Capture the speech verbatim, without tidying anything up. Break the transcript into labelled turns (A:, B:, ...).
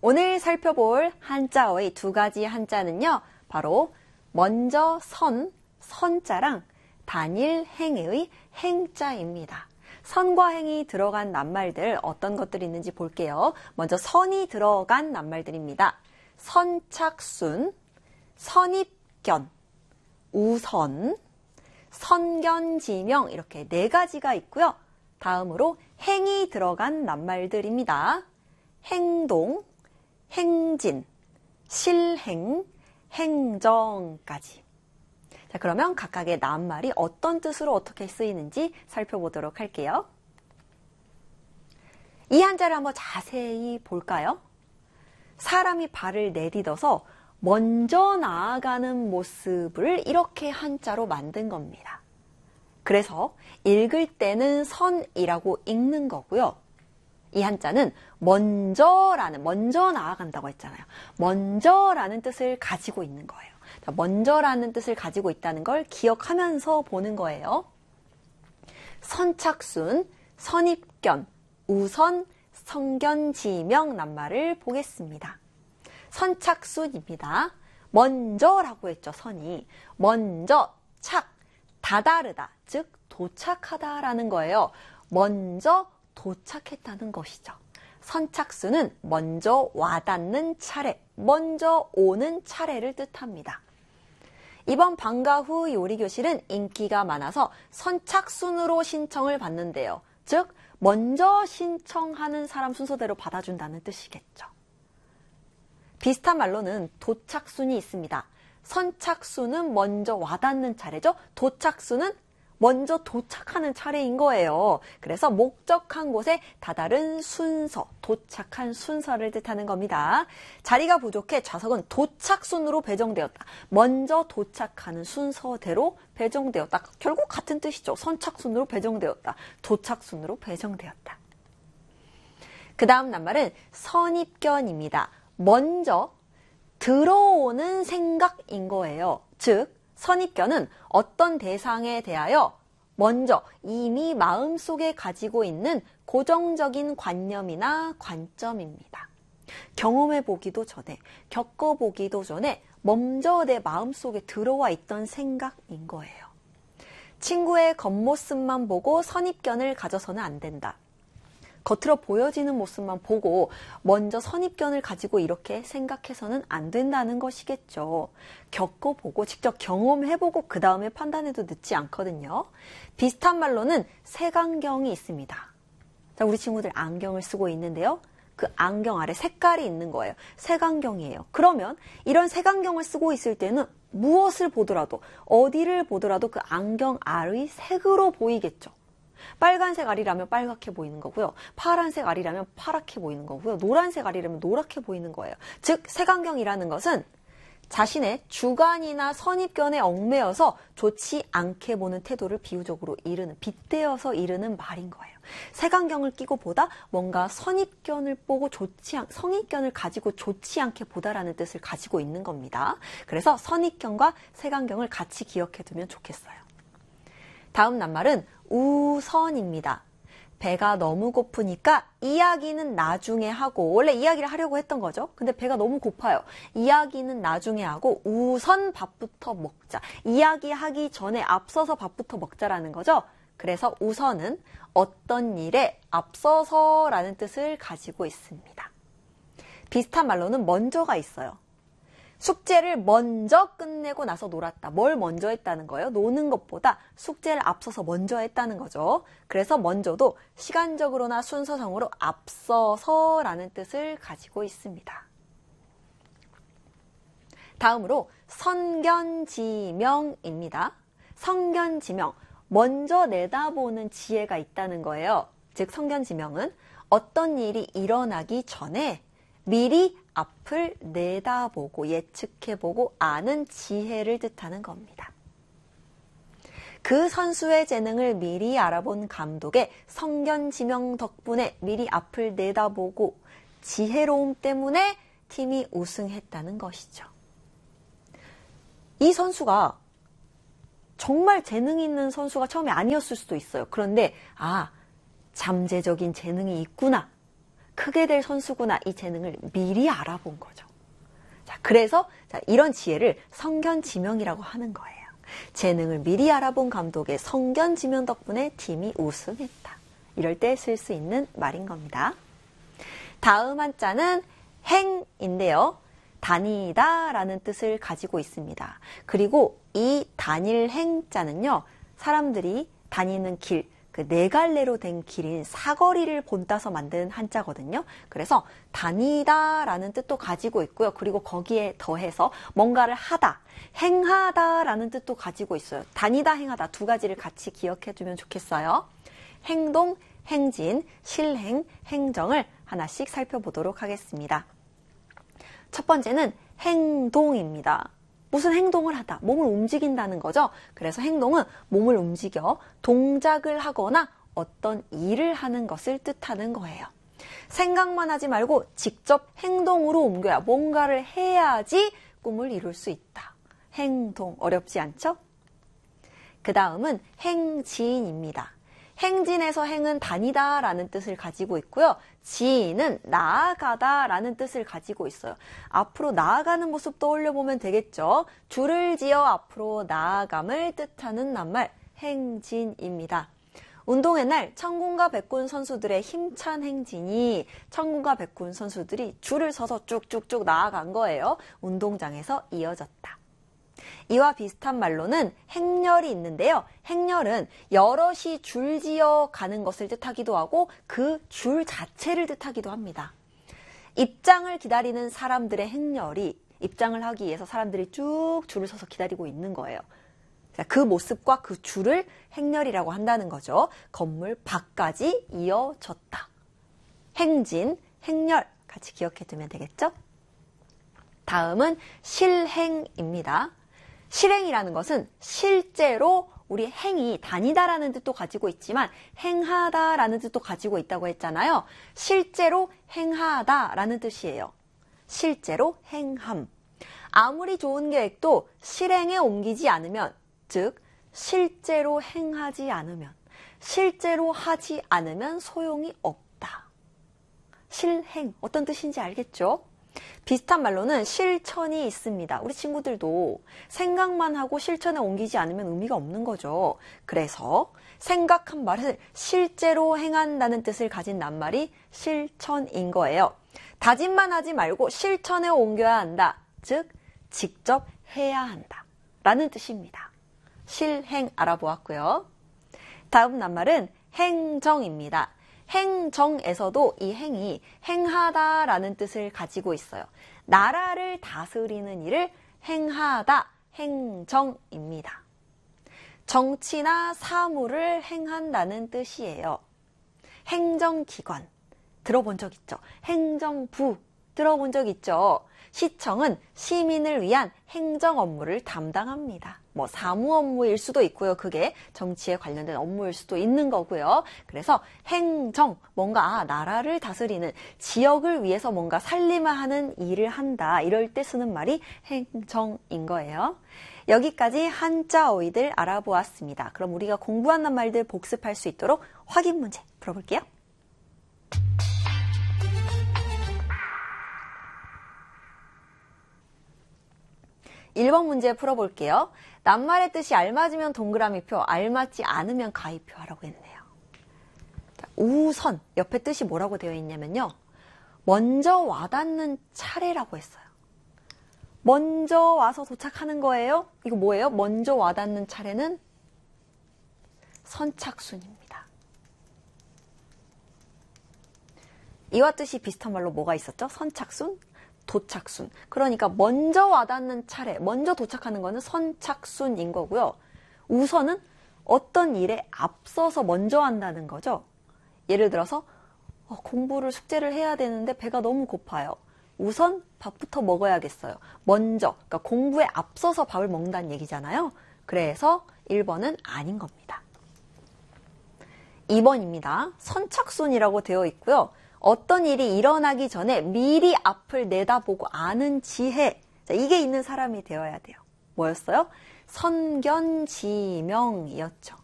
A: 오늘 살펴볼 한자어의 두 가지 한자는요. 바로 먼저 선, 선자랑 단일 행의 행자입니다. 선과 행이 들어간 낱말들 어떤 것들이 있는지 볼게요. 먼저 선이 들어간 낱말들입니다. 선착순, 선입견, 우선, 선견지명 이렇게 네 가지가 있고요. 다음으로 행이 들어간 낱말들입니다. 행동, 행진, 실행, 행정까지. 자, 그러면 각각의 낱말이 어떤 뜻으로 어떻게 쓰이는지 살펴보도록 할게요. 이 한자를 한번 자세히 볼까요? 사람이 발을 내딛어서 먼저 나아가는 모습을 이렇게 한자로 만든 겁니다. 그래서 읽을 때는 선이라고 읽는 거고요. 이 한자는 먼저라는, 먼저 나아간다고 했잖아요. 먼저라는 뜻을 가지고 있는 거예요. 먼저라는 뜻을 가지고 있다는 걸 기억하면서 보는 거예요. 선착순, 선입견, 우선, 선견지명 낱말을 보겠습니다. 선착순입니다. 먼저라고 했죠, 선이. 먼저, 착, 다다르다, 즉 도착하다라는 거예요. 먼저 도착했다는 것이죠. 선착순은 먼저 와닿는 차례, 먼저 오는 차례를 뜻합니다. 이번 방과 후 요리교실은 인기가 많아서 선착순으로 신청을 받는데요. 즉, 먼저 신청하는 사람 순서대로 받아준다는 뜻이겠죠. 비슷한 말로는 도착순이 있습니다. 선착순은 먼저 와닿는 차례죠. 도착순은 먼저 도착하는 차례인 거예요. 그래서 목적한 곳에 다다른 순서, 도착한 순서를 뜻하는 겁니다. 자리가 부족해 좌석은 도착순으로 배정되었다. 먼저 도착하는 순서대로 배정되었다. 결국 같은 뜻이죠. 선착순으로 배정되었다. 도착순으로 배정되었다. 그 다음 낱말은 선입견입니다. 먼저 들어오는 생각인 거예요. 즉, 선입견은 어떤 대상에 대하여 먼저 이미 마음속에 가지고 있는 고정적인 관념이나 관점입니다. 경험해보기도 전에, 겪어보기도 전에 먼저 내 마음속에 들어와 있던 생각인 거예요. 친구의 겉모습만 보고 선입견을 가져서는 안 된다. 겉으로 보여지는 모습만 보고 먼저 선입견을 가지고 이렇게 생각해서는 안 된다는 것이겠죠. 겪어보고 직접 경험해보고 그 다음에 판단해도 늦지 않거든요. 비슷한 말로는 색안경이 있습니다. 자, 우리 친구들 안경을 쓰고 있는데요. 그 안경 아래 색깔이 있는 거예요. 색안경이에요. 그러면 이런 색안경을 쓰고 있을 때는 무엇을 보더라도, 어디를 보더라도 그 안경 아래의 색으로 보이겠죠. 빨간색 알이라면 빨갛게 보이는 거고요. 파란색 알이라면 파랗게 보이는 거고요. 노란색 알이라면 노랗게 보이는 거예요. 즉, 색안경이라는 것은 자신의 주관이나 선입견에 얽매여서 좋지 않게 보는 태도를 비유적으로 이르는, 빗대어서 이르는 말인 거예요. 색안경을 끼고 보다 뭔가 선입견을 보고 좋지 않, 선입견을 가지고 좋지 않게 보다라는 뜻을 가지고 있는 겁니다. 그래서 선입견과 색안경을 같이 기억해 두면 좋겠어요. 다음 낱말은 우선입니다. 배가 너무 고프니까 이야기는 나중에 하고, 원래 이야기를 하려고 했던 거죠. 근데 배가 너무 고파요. 이야기는 나중에 하고 우선 밥부터 먹자. 이야기하기 전에 앞서서 밥부터 먹자라는 거죠. 그래서 우선은 어떤 일에 앞서서라는 뜻을 가지고 있습니다. 비슷한 말로는 먼저가 있어요. 숙제를 먼저 끝내고 나서 놀았다. 뭘 먼저 했다는 거예요? 노는 것보다 숙제를 앞서서 먼저 했다는 거죠. 그래서 먼저도 시간적으로나 순서상으로 앞서서라는 뜻을 가지고 있습니다. 다음으로 선견지명입니다. 선견지명, 먼저 내다보는 지혜가 있다는 거예요. 즉, 선견지명은 어떤 일이 일어나기 전에 미리 앞을 내다보고 예측해보고 아는 지혜를 뜻하는 겁니다. 그 선수의 재능을 미리 알아본 감독의 선견지명 덕분에 미리 앞을 내다보고 지혜로움 때문에 팀이 우승했다는 것이죠. 이 선수가 정말 재능 있는 선수가 처음에 아니었을 수도 있어요. 그런데 아, 잠재적인 재능이 있구나. 크게 될 선수구나. 이 재능을 미리 알아본 거죠. 자, 그래서 자, 이런 지혜를 성견지명이라고 하는 거예요. 재능을 미리 알아본 감독의 성견지명 덕분에 팀이 우승했다. 이럴 때 쓸 수 있는 말인 겁니다. 다음 한자는 행인데요. 다니다 라는 뜻을 가지고 있습니다. 그리고 이 다닐 행자는요. 사람들이 다니는 길, 그 네 갈래로 된 길인 사거리를 본따서 만든 한자거든요. 그래서 다니다 라는 뜻도 가지고 있고요. 그리고 거기에 더해서 뭔가를 하다, 행하다 라는 뜻도 가지고 있어요. 다니다, 행하다 두 가지를 같이 기억해 두면 좋겠어요. 행동, 행진, 실행, 행정을 하나씩 살펴보도록 하겠습니다. 첫 번째는 행동입니다. 무슨 행동을 하다, 몸을 움직인다는 거죠. 그래서 행동은 몸을 움직여 동작을 하거나 어떤 일을 하는 것을 뜻하는 거예요. 생각만 하지 말고 직접 행동으로 옮겨야 뭔가를 해야지 꿈을 이룰 수 있다. 행동, 어렵지 않죠? 그 다음은 행진입니다. 행진에서 행은 다니다 라는 뜻을 가지고 있고요. 진은 나아가다 라는 뜻을 가지고 있어요. 앞으로 나아가는 모습 떠올려보면 되겠죠. 줄을 지어 앞으로 나아감을 뜻하는 낱말 행진입니다. 운동의 날 천군과 백군 선수들의 힘찬 행진이 천군과 백군 선수들이 줄을 서서 쭉쭉쭉 나아간 거예요. 운동장에서 이어졌다. 이와 비슷한 말로는 행렬이 있는데요. 행렬은 여럿이 줄지어 가는 것을 뜻하기도 하고 그 줄 자체를 뜻하기도 합니다. 입장을 기다리는 사람들의 행렬이 입장을 하기 위해서 사람들이 쭉 줄을 서서 기다리고 있는 거예요. 그 모습과 그 줄을 행렬이라고 한다는 거죠. 건물 밖까지 이어졌다. 행진, 행렬 같이 기억해 두면 되겠죠? 다음은 실행입니다. 실행이라는 것은 실제로 우리 행이 다니다라는 뜻도 가지고 있지만 행하다라는 뜻도 가지고 있다고 했잖아요. 실제로 행하다라는 뜻이에요. 실제로 행함. 아무리 좋은 계획도 실행에 옮기지 않으면, 즉 실제로 행하지 않으면, 실제로 하지 않으면 소용이 없다. 실행, 어떤 뜻인지 알겠죠? 비슷한 말로는 실천이 있습니다. 우리 친구들도 생각만 하고 실천에 옮기지 않으면 의미가 없는 거죠. 그래서 생각한 말을 실제로 행한다는 뜻을 가진 낱말이 실천인 거예요. 다짐만 하지 말고 실천에 옮겨야 한다. 즉 직접 해야 한다 라는 뜻입니다. 실행 알아보았고요. 다음 낱말은 행정입니다. 행정에서도 이 행이 행하다라는 뜻을 가지고 있어요. 나라를 다스리는 일을 행하다, 행정입니다. 정치나 사무를 행한다는 뜻이에요. 행정기관 들어본 적 있죠? 행정부 들어본 적 있죠? 시청은 시민을 위한 행정 업무를 담당합니다. 뭐 사무 업무일 수도 있고요. 그게 정치에 관련된 업무일 수도 있는 거고요. 그래서 행정, 뭔가 아, 나라를 다스리는, 지역을 위해서 뭔가 살림하는 일을 한다. 이럴 때 쓰는 말이 행정인 거예요. 여기까지 한자 어휘들 알아보았습니다. 그럼 우리가 공부한 말들 복습할 수 있도록 확인 문제 풀어볼게요. 일 번 문제 풀어볼게요. 낱말의 뜻이 알맞으면 동그라미표, 알맞지 않으면 가위표 하라고 했네요. 자, 우선 옆에 뜻이 뭐라고 되어 있냐면요. 먼저 와닿는 차례라고 했어요. 먼저 와서 도착하는 거예요. 이거 뭐예요? 먼저 와닿는 차례는 선착순입니다. 이와 뜻이 비슷한 말로 뭐가 있었죠? 선착순, 도착순. 그러니까 먼저 와닿는 차례, 먼저 도착하는 거는 선착순인 거고요. 우선은 어떤 일에 앞서서 먼저 한다는 거죠. 예를 들어서 어, 공부를 숙제를 해야 되는데 배가 너무 고파요. 우선 밥부터 먹어야겠어요. 먼저, 그러니까 공부에 앞서서 밥을 먹는다는 얘기잖아요. 그래서 일 번은 아닌 겁니다. 이 번입니다. 선착순이라고 되어 있고요. 어떤 일이 일어나기 전에 미리 앞을 내다보고 아는 지혜, 자, 이게 있는 사람이 되어야 돼요. 뭐였어요? 선견지명이었죠.